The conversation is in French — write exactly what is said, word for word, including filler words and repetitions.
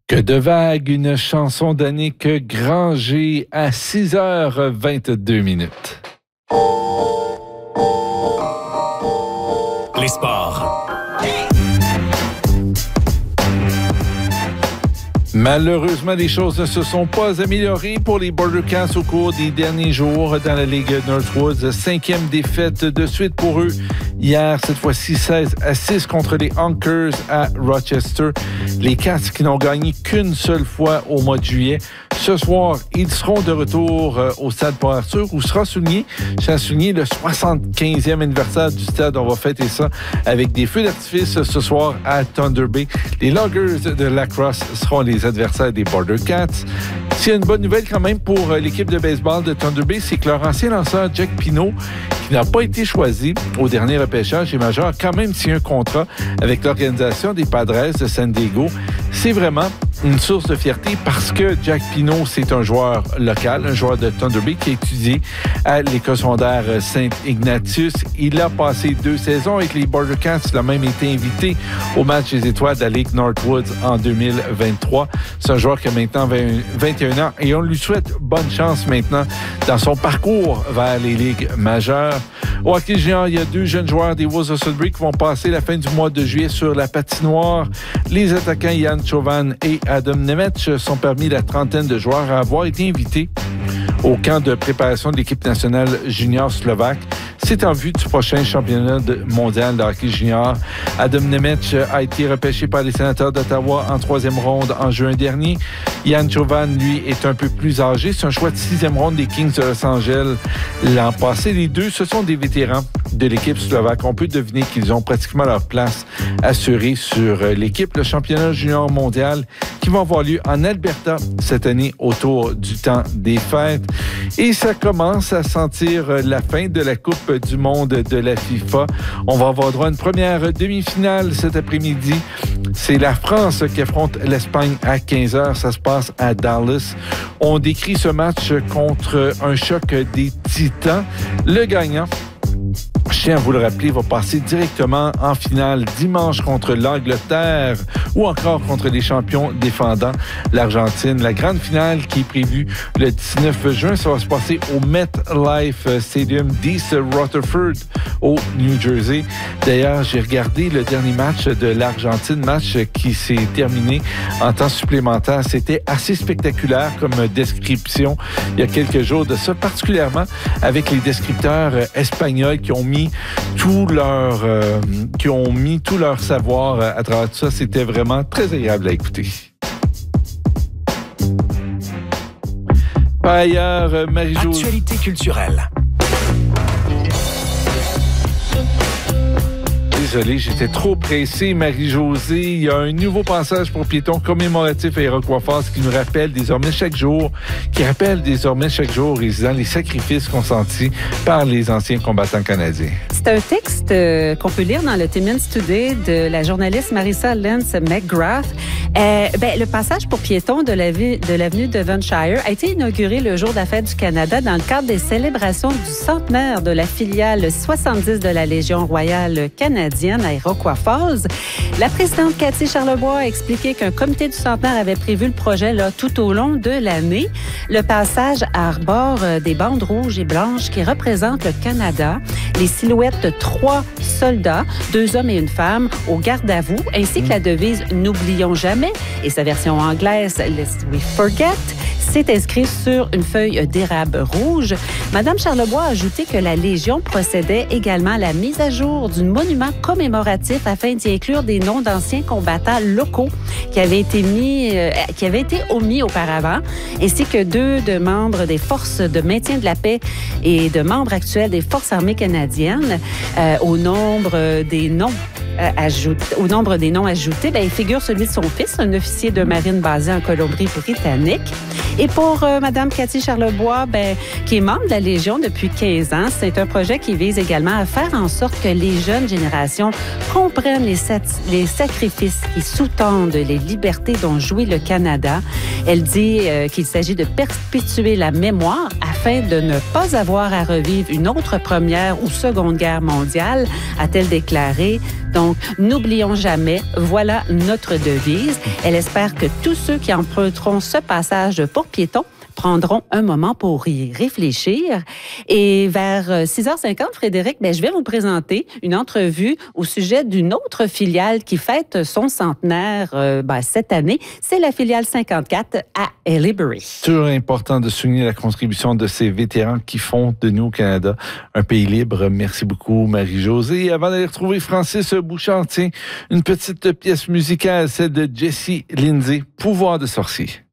Que de vagues, une chanson d'Annick Granger à six heures vingt-deux minutes. Les sports. Malheureusement, les choses ne se sont pas améliorées pour les Border Cats au cours des derniers jours dans la Ligue Northwoods. Cinquième défaite de suite pour eux. Hier, cette fois-ci, seize à six contre les Honkers à Rochester. Les Cats qui n'ont gagné qu'une seule fois au mois de juillet. Ce soir, ils seront de retour au Stade Port-Arthur où sera souligné, j'ai souligné le soixante-quinzième anniversaire du stade. On va fêter ça avec des feux d'artifice ce soir à Thunder Bay. Les Loggers de Lacrosse seront les adversaires des Border Cats. S'il y a une bonne nouvelle quand même pour l'équipe de baseball de Thunder Bay, c'est que leur ancien lanceur Jack Pino, qui n'a pas été choisi au dernier repêchage et majeur, a quand même signé un contrat avec l'organisation des Padres de San Diego. C'est vraiment une source de fierté parce que Jack Pino, c'est un joueur local, un joueur de Thunder Bay qui a étudié à l'école secondaire Saint-Ignatius. Il a passé deux saisons avec les Border Cats. Il a même été invité au match des étoiles de la Ligue Northwoods en deux mille vingt-trois. C'est un joueur qui a maintenant vingt et un ans et on lui souhaite bonne chance maintenant dans son parcours vers les ligues majeures. Au hockey junior, il y a deux jeunes joueurs des Wolves of Sudbury qui vont passer la fin du mois de juillet sur la patinoire. Les attaquants Jan Chauvin et Adam Nemec sont parmi la trentaine de joueurs à avoir été invités au camp de préparation de l'équipe nationale junior slovaque. C'est en vue du prochain championnat mondial de hockey junior. Adam Nemec a été repêché par les Sénateurs d'Ottawa en troisième ronde en juin dernier. Jan Chauvin, lui, est un peu plus âgé. C'est un choix de sixième ronde des Kings de Los Angeles l'an passé. Les deux, ce sont des vétérans de l'équipe slovaque. On peut deviner qu'ils ont pratiquement leur place assurée sur l'équipe. Le championnat junior mondial qui va avoir lieu en Alberta cette année autour du temps des fêtes. Et ça commence à sentir la fin de la Coupe du monde de la FIFA. On va avoir droit à une première demi-finale cet après-midi. C'est la France qui affronte l'Espagne à quinze heures. Ça se passe à Dallas. On décrit ce match contre un choc des titans. Le gagnant, je tiens à vous le rappeler, va passer directement en finale dimanche contre l'Angleterre ou encore contre les champions défendants, l'Argentine. La grande finale qui est prévue le dix-neuf juin, ça va se passer au MetLife Stadium d'East Rutherford au New Jersey. D'ailleurs, j'ai regardé le dernier match de l'Argentine, match qui s'est terminé en temps supplémentaire. C'était assez spectaculaire comme description il y a quelques jours de ça, particulièrement avec les descripteurs espagnols qui ont mis tout leur euh, qui ont mis tout leur savoir à travers tout ça. C'était vraiment très agréable à écouter. Par ailleurs, Marie-Jo... Actualité culturelle. Désolé, j'étais trop pressé, Marie-Josée. Il y a un nouveau passage pour piétons commémoratif à Iroquois Falls qui nous rappelle désormais chaque jour, qui rappelle désormais chaque jour aux résidents les sacrifices consentis par les anciens combattants canadiens. C'est un texte euh, qu'on peut lire dans le Timmins Today de la journaliste Marissa Lance McGrath. Euh, ben, le passage pour piétons de, la vie, de l'avenue Devonshire a été inauguré le jour de la Fête du Canada dans le cadre des célébrations du centenaire de la filiale soixante-dix de la Légion royale canadienne à Iroquois Falls. La présidente Cathy Charlebois a expliqué qu'un comité du centenaire avait prévu le projet là, tout au long de l'année. Le passage arbore des bandes rouges et blanches qui représentent le Canada, les silhouettes de trois soldats, deux hommes et une femme, au garde à vous, ainsi que la devise « N'oublions jamais » et sa version anglaise « Lest we forget ». C'est inscrit sur une feuille d'érable rouge. Madame Charlebois a ajouté que la Légion procédait également à la mise à jour d'un monument commémoratif afin d'y inclure des noms d'anciens combattants locaux qui avaient été mis, euh, qui avaient été omis auparavant, ainsi que deux de membres des forces de maintien de la paix et de membres actuels des forces armées canadiennes. Euh, au nombre des noms euh, ajoutés, au nombre des noms ajoutés, ben, il figure celui de son fils, un officier de marine basé en Colombie-Britannique. Et pour euh, Mme Cathy Charlebois, ben, qui est membre de la Légion depuis quinze ans, c'est un projet qui vise également à faire en sorte que les jeunes générations comprennent les, sat- les sacrifices qui sous-tendent les libertés dont jouit le Canada. Elle dit euh, qu'il s'agit de perpétuer la mémoire afin de ne pas avoir à revivre une autre première ou seconde guerre mondiale, a-t-elle déclaré Donc, n'oublions jamais, voilà notre devise. Elle espère que tous ceux qui emprunteront ce passage pour piétons prendront un moment pour y réfléchir. Et vers six heures cinquante, Frédéric, ben, je vais vous présenter une entrevue au sujet d'une autre filiale qui fête son centenaire euh, ben, cette année. C'est la filiale cinquante-quatre à Haileybury. Toujours important de souligner la contribution de ces vétérans qui font de nous, au Canada, un pays libre. Merci beaucoup, Marie-Josée. Avant d'aller retrouver Francis Bouchard, tiens, une petite pièce musicale, celle de Jessie Lindsay, Pouvoir de sorcier.